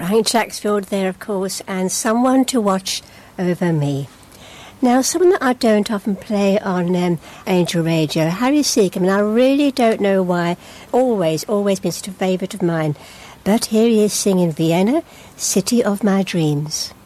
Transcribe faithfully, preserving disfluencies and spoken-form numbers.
Frank Jacksfield there, of course, and Someone to Watch Over Me. Now, someone that I don't often play on um, Angel Radio, Harry Seek. I mean, I really don't know why. Always, always been such a favourite of mine. But here he is singing Vienna, City of My Dreams.